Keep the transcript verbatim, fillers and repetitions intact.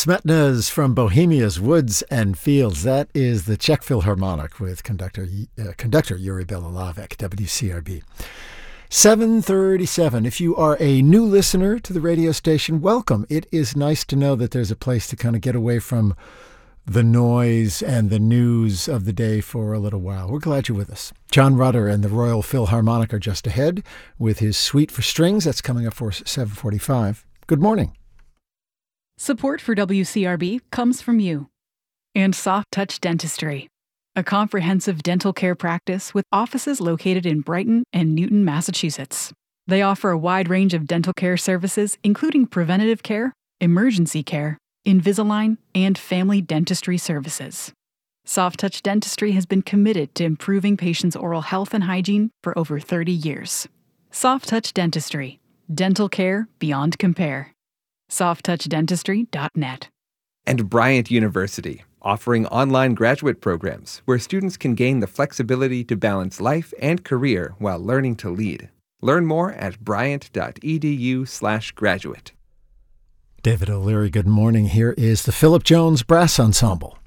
Smetna's from Bohemia's Woods and Fields. That is the Czech Philharmonic with conductor uh, conductor Yuri Belolavec, W C R B. seven thirty-seven. If you are a new listener to the radio station, welcome. It is nice to know that there's a place to kind of get away from the noise and the news of the day for a little while. We're glad you're with us. John Rutter and the Royal Philharmonic are just ahead with his Suite for Strings. That's coming up for seven forty-five. Good morning. Support for W C R B comes from you and Soft Touch Dentistry, a comprehensive dental care practice with offices located in Brighton and Newton, Massachusetts. They offer a wide range of dental care services, including preventative care, emergency care, Invisalign, and family dentistry services. Soft Touch Dentistry has been committed to improving patients' oral health and hygiene for over thirty years. Soft Touch Dentistry, dental care beyond compare. soft touch dentistry dot net. And Bryant University, offering online graduate programs where students can gain the flexibility to balance life and career while learning to lead. Learn more at bryant.edu slash graduate. David O'Leary, good morning. Here is the Philip Jones Brass Ensemble.